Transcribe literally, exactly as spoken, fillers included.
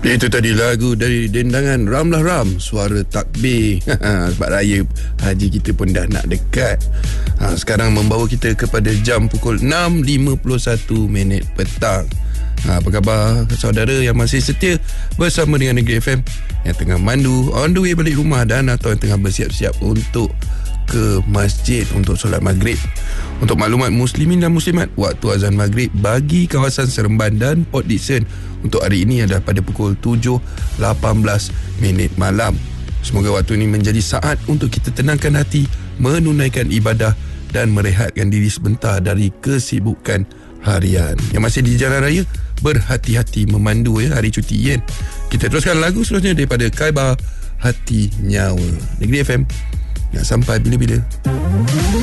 Itu tadi lagu dari dendangan Ramlah Ram, suara takbir. Sebab raya haji kita pun dah nak dekat. ha, Sekarang membawa kita kepada jam pukul enam lima puluh satu minit petang. ha, Apa khabar saudara yang masih setia bersama dengan Negeri F M, yang tengah mandu on the way balik rumah, dan atau yang tengah bersiap-siap untuk ke masjid untuk solat maghrib. Untuk maklumat muslimin dan muslimat, waktu azan maghrib bagi kawasan Seremban dan Port Dickson untuk hari ini adalah pada pukul tujuh lapan belas minit malam. Semoga waktu ini menjadi saat untuk kita tenangkan hati, menunaikan ibadah dan merehatkan diri sebentar dari kesibukan harian. Yang masih di jalan raya, berhati-hati memandu ya, hari cuti kan. Kita teruskan lagu seterusnya daripada Kaiba, Hati Nyawa. Negeri F M, nak sampai bila-bila.